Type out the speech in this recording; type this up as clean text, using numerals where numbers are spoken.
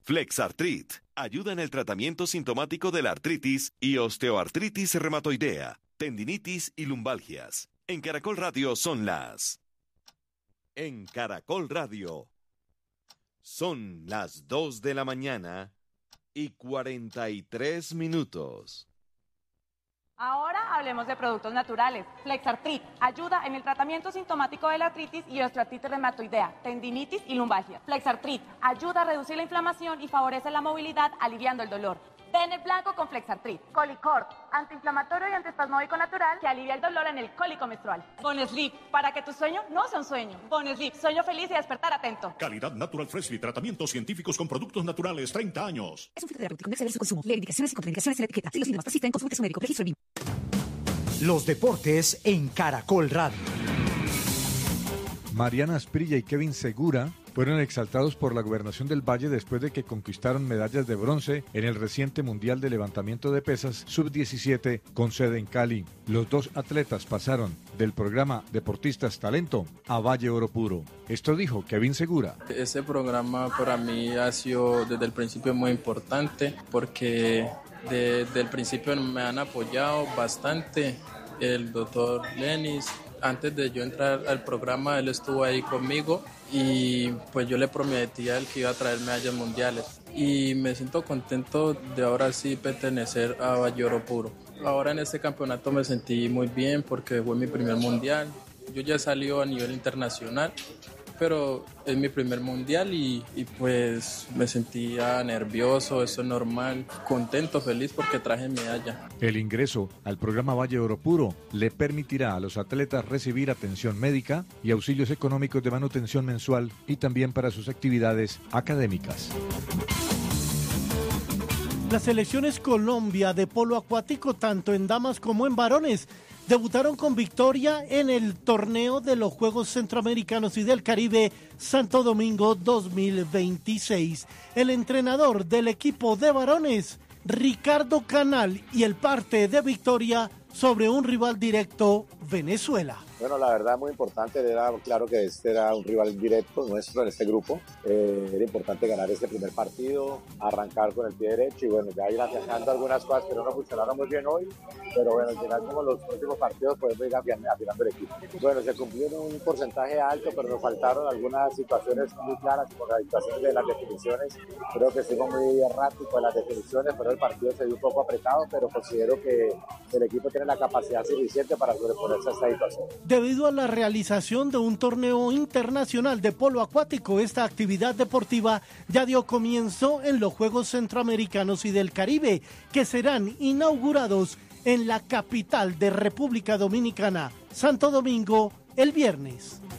Flexartrit ayuda en el tratamiento sintomático de la artritis y osteoartritis reumatoidea, tendinitis y lumbalgias. En Caracol Radio son las... En Caracol Radio son las 2 de la mañana y 43 minutos. Ahora hablemos de productos naturales. Flexartrit ayuda en el tratamiento sintomático de la artritis y osteoartritis reumatoidea, tendinitis y lumbalgia. Flexartrit ayuda a reducir la inflamación y favorece la movilidad, aliviando el dolor. Den el blanco con Flexartrit. Colicort, antiinflamatorio y antiespasmódico natural que alivia el dolor en el cólico menstrual. Bonesleep, para que tu sueño no sea un sueño. Bonesleep, sueño feliz y despertar atento. Calidad Natural Freshly, tratamientos científicos con productos naturales, 30 años. Es un fitoterapéutico, no exceder su consumo. Lee indicaciones y contraindicaciones en la etiqueta. Si los síntomas persisten, consulte a su médico. Registro BIM. Los deportes en Caracol Radio. Mariana Asprilla y Kevin Segura fueron exaltados por la Gobernación del Valle después de que conquistaron medallas de bronce en el reciente Mundial de Levantamiento de Pesas Sub-17 con sede en Cali. Los dos atletas pasaron del programa Deportistas Talento a Valle Oro Puro. Esto dijo Kevin Segura. Ese programa para mí ha sido desde el principio muy importante porque desde el principio me han apoyado bastante. El doctor Lenis, antes de yo entrar al programa, él estuvo ahí conmigo y pues yo le prometí a él que iba a traer medallas mundiales. Y me siento contento de ahora sí pertenecer a Valle Oro Puro. Ahora en este campeonato me sentí muy bien porque fue mi primer mundial. Yo ya salí a nivel internacional, pero es mi primer mundial y pues me sentía nervioso, eso es normal, contento, feliz porque traje medalla. El ingreso al programa Valle Oro Puro le permitirá a los atletas recibir atención médica y auxilios económicos de manutención mensual y también para sus actividades académicas. Las selecciones Colombia de polo acuático, tanto en damas como en varones, debutaron con victoria en el torneo de los Juegos Centroamericanos y del Caribe Santo Domingo 2026. El entrenador del equipo de varones, Ricardo Canal, y el parte de victoria sobre un rival directo, Venezuela. Bueno, la verdad muy importante, era claro que este era un rival directo nuestro en este grupo, era importante ganar este primer partido, arrancar con el pie derecho y bueno, ya ir afianzando algunas cosas que no nos funcionaron muy bien hoy, pero bueno, al final como los últimos partidos podemos ir afinando el equipo. Bueno, se cumplió en un porcentaje alto, pero nos faltaron algunas situaciones muy claras, como la situación de las definiciones, creo que estuvimos muy erráticos en las definiciones, pero el partido se dio un poco apretado, pero considero que el equipo tiene la capacidad suficiente para sobreponerse a esta situación. Debido a la realización de un torneo internacional de polo acuático, esta actividad deportiva ya dio comienzo en los Juegos Centroamericanos y del Caribe, que serán inaugurados en la capital de República Dominicana, Santo Domingo, el viernes.